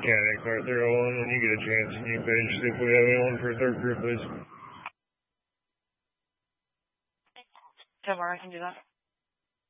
mechanic, Arthur 01, when you get a chance. Can you finish, see if we have anyone for third crew, please? Tomorrow I can do that.